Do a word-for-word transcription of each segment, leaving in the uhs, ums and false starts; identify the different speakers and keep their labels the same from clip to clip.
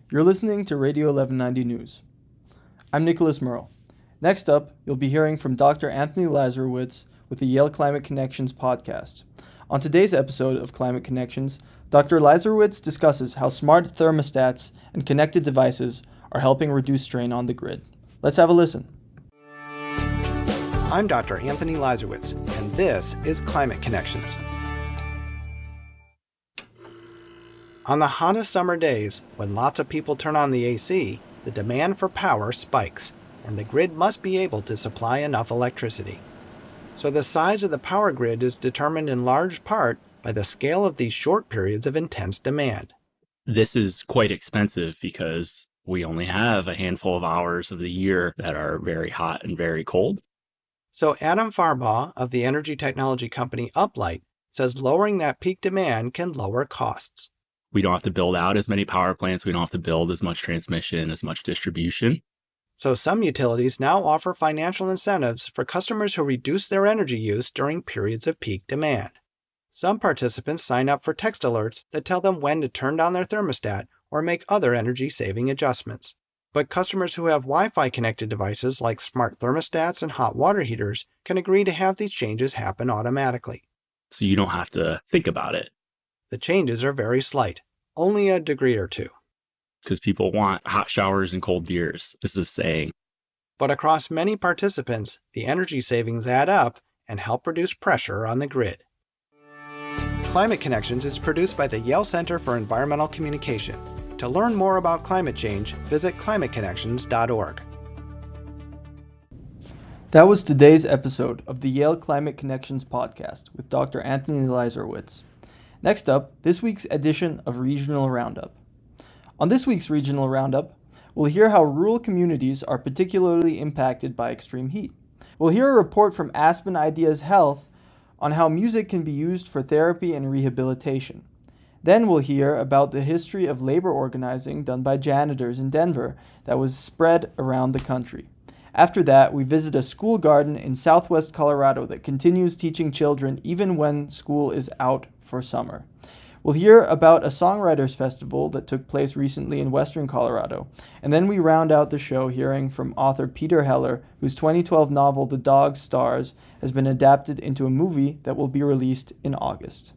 Speaker 1: You're listening to Radio eleven ninety News. I'm Nicholas Merle. Next up, you'll be hearing from Doctor Anthony Lazarowicz with the Yale Climate Connections podcast. On today's episode of Climate Connections, Doctor Lazarowicz discusses how smart thermostats and connected devices are helping reduce strain on the grid. Let's have a listen.
Speaker 2: I'm Doctor Anthony Lazarowicz, and this is Climate Connections. On the hottest summer days, when lots of people turn on the A C, the demand for power spikes, and the grid must be able to supply enough electricity. So the size of the power grid is determined in large part by the scale of these short periods of intense demand.
Speaker 3: This is quite expensive because we only have a handful of hours of the year that are very hot and very cold.
Speaker 2: So Adam Farbaugh of the energy technology company Uplight says lowering that peak demand can lower costs.
Speaker 3: We don't have to build out as many power plants. We don't have to build as much transmission, as much distribution.
Speaker 2: So some utilities now offer financial incentives for customers who reduce their energy use during periods of peak demand. Some participants sign up for text alerts that tell them when to turn down their thermostat or make other energy-saving adjustments. But customers who have Wi-Fi connected devices like smart thermostats and hot water heaters can agree to have these changes happen automatically.
Speaker 3: So you don't have to think about it.
Speaker 2: The changes are very slight, only a degree or two.
Speaker 3: Because people want hot showers and cold beers, is the saying.
Speaker 2: But across many participants, the energy savings add up and help reduce pressure on the grid. Climate Connections is produced by the Yale Center for Environmental Communication. To learn more about climate change, visit climate connections dot org.
Speaker 1: That was today's episode of the Yale Climate Connections podcast with Doctor Anthony Lazarowicz. Next up, this week's edition of Regional Roundup. On this week's Regional Roundup, we'll hear how rural communities are particularly impacted by extreme heat. We'll hear a report from Aspen Ideas Health on how music can be used for therapy and rehabilitation. Then we'll hear about the history of labor organizing done by janitors in Denver that was spread around the country. After that, we visit a school garden in southwest Colorado that continues teaching children even when school is out for summer. We'll hear about a songwriters festival that took place recently in western Colorado. And then we round out the show hearing from author Peter Heller, whose twenty twelve novel The Dog Stars has been adapted into a movie that will be released in August.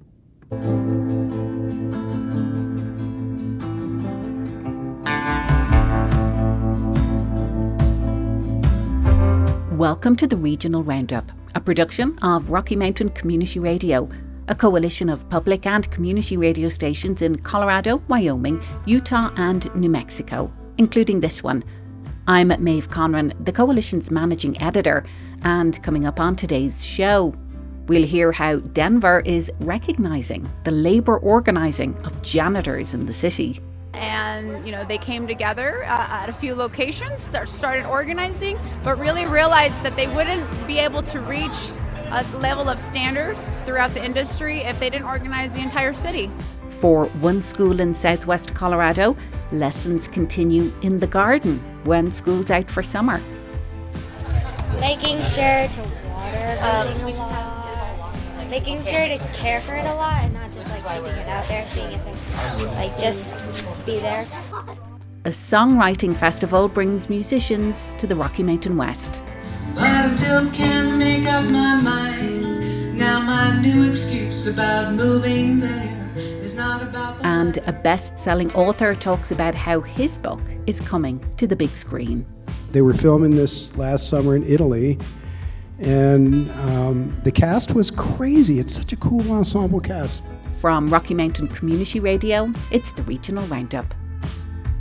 Speaker 4: Welcome to the Regional Roundup, a production of Rocky Mountain Community Radio, a coalition of public and community radio stations in Colorado, Wyoming, Utah and New Mexico, including this one. I'm Maeve Conran, the coalition's managing editor, and coming up on today's show, we'll hear how Denver is recognising the labour organising of janitors in the city.
Speaker 5: And, you know, they came together uh, at a few locations, started organizing, but really realized that they wouldn't be able to reach a level of standard throughout the industry if they didn't organize the entire city.
Speaker 4: For one school in southwest Colorado, lessons continue in the garden when school's out for summer.
Speaker 6: Making sure to water everything um, a lot. Making sure to care for it a lot and not just like leaving it out there, seeing if it like just be there.
Speaker 4: A songwriting festival brings musicians to the Rocky Mountain West.
Speaker 7: But I still can't make up my mind. Now my new excuse about moving there is not about the
Speaker 4: And a best-selling author talks about how his book is coming to the big screen.
Speaker 8: They were filming this last summer in Italy, and um, the cast was crazy. It's such a cool ensemble cast.
Speaker 4: From Rocky Mountain Community Radio, it's the Regional Roundup.